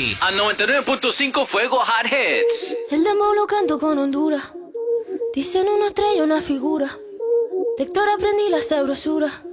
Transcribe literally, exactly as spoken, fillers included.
aquí, a noventa y nueve punto cinco Fuego Hot Hits. El dembow lo canto con Honduras. Dicen una estrella, una figura. De Héctor aprendí la sabrosura.